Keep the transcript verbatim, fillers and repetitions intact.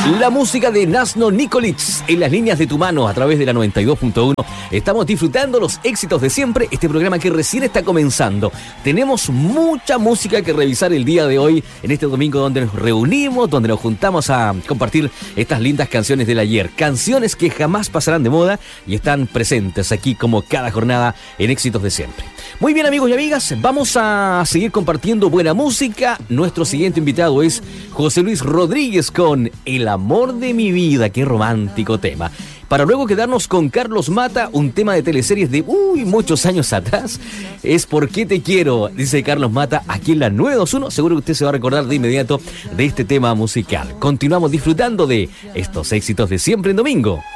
La música de Nasno Nicolits en las líneas de tu mano a través de la noventa y dos punto uno. Estamos disfrutando los éxitos de siempre, este programa que recién está comenzando. Tenemos mucha música que revisar el día de hoy, en este domingo donde nos reunimos, donde nos juntamos a compartir estas lindas canciones del ayer. Canciones que jamás pasarán de moda y están presentes aquí como cada jornada en éxitos de siempre. Muy bien, amigos y amigas, vamos a seguir compartiendo buena música. Nuestro siguiente invitado es José Luis Rodríguez con El amor de mi vida. Qué romántico tema. Para luego quedarnos con Carlos Mata, un tema de teleseries de uy, muchos años atrás. Es ¿Por qué te quiero? Dice Carlos Mata aquí en la nueve dos uno. Seguro que usted se va a recordar de inmediato de este tema musical. Continuamos disfrutando de estos éxitos de siempre en domingo.